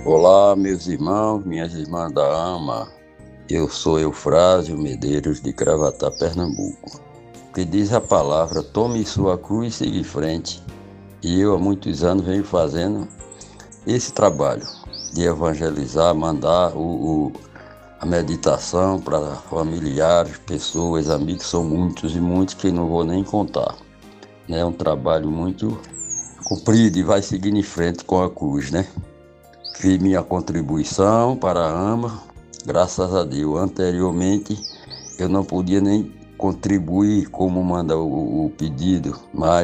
Olá, meus irmãos, minhas irmãs da AMA. Eu sou Eufrásio Medeiros de Gravatá, Pernambuco. Que diz a palavra: tome sua cruz e siga em frente. E eu há muitos anos venho fazendo esse trabalho de evangelizar, mandar a meditação para familiares, pessoas, amigos, são muitos e muitos que não vou nem contar. É um trabalho muito comprido e vai seguindo em frente com a cruz, né? Fiz minha contribuição para a AMA, graças a Deus. Anteriormente, eu não podia nem contribuir como manda o pedido,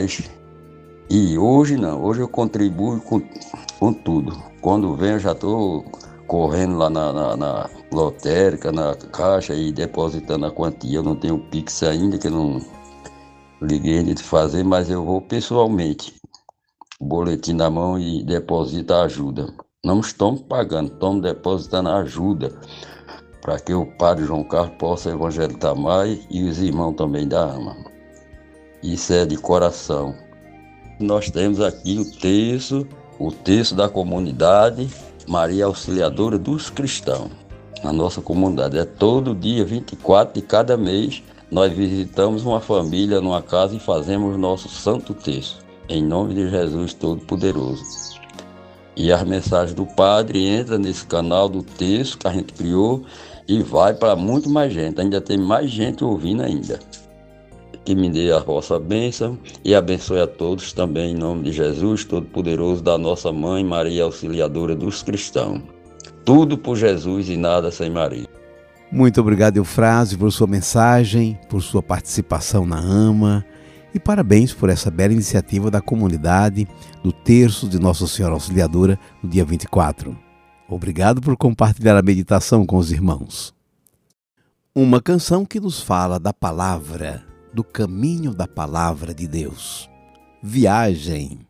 e hoje não, hoje eu contribuo com tudo. Quando venho, eu já estou correndo lá na lotérica, na caixa e depositando a quantia. Eu não tenho Pix ainda, que eu não liguei ainda de fazer, mas eu vou pessoalmente, o boletim na mão e deposito a ajuda. Não estamos pagando, estamos depositando ajuda para que o padre João Carlos possa evangelizar mais e os irmãos também da AMA. Isso é de coração. Nós temos aqui o terço da comunidade Maria Auxiliadora dos Cristãos. A nossa comunidade é todo dia 24 de cada mês. Nós visitamos uma família numa casa e fazemos nosso santo terço, em nome de Jesus Todo-Poderoso. E as mensagens do padre entram nesse canal do texto que a gente criou e vai para muito mais gente. Ainda tem mais gente ouvindo ainda. Que me dê a vossa bênção e abençoe a todos também em nome de Jesus Todo-Poderoso, da nossa mãe Maria Auxiliadora dos Cristãos. Tudo por Jesus e nada sem Maria. Muito obrigado, Eufrásio, por sua mensagem, por sua participação na AMA e parabéns por essa bela iniciativa da comunidade do Terço de Nossa Senhora Auxiliadora no dia 24. Obrigado por compartilhar a meditação com os irmãos. Uma canção que nos fala da palavra, do caminho da palavra de Deus. Viagem.